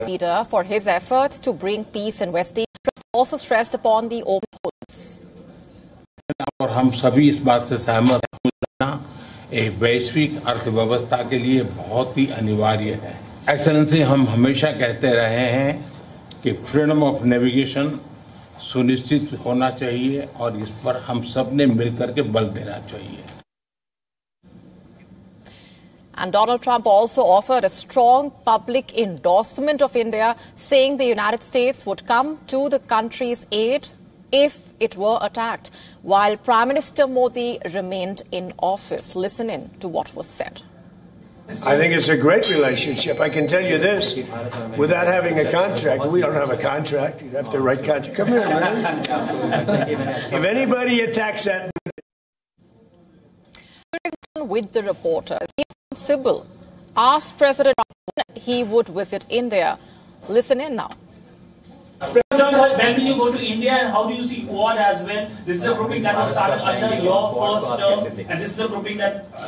leader for his efforts to bring peace in West Asia. Also stressed upon the open borders. और हम सभी इस बात से सहमत हैं एक वैश्विक अर्थव्यवस्था के लिए बहुत ही अनिवार्य है। एक्सेलेंसी, हम हमेशा कहते रहे हैं कि फ्रीडम ऑफ नेविगेशन सुनिश्चित होना चाहिए और इस पर हम सब ने मिलकर के बल देना चाहिए। And Donald Trump also offered a strong public endorsement of India, saying the United States would come to the country's aid if it were attacked, while Prime Minister Modi remained in office. Listen in to what was said. I think it's a great relationship. I can tell you this, without having a contract, we don't have a contract. You'd have to write contract. Come here, man. If anybody attacks that... With the reporters, Sybil asked President Trump he would visit India. Listen in now. John, when will you go to India and how do you see Quad as well? This is a grouping that was started under your first term and this is a grouping that